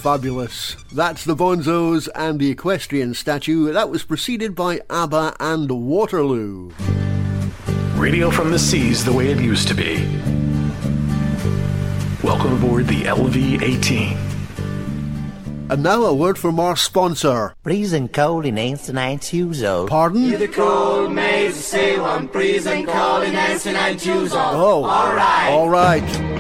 fabulous. That's the Bonzos and the Equestrian Statue. That was preceded by ABBA and Waterloo. Radio from the seas the way it used to be. Welcome aboard the LV-18. And now a word from our sponsor. Freezing cold in Anson Tuzo. Pardon? You're the cold maze, say one freezing cold in Anson Tuzo. Oh, all right. All right.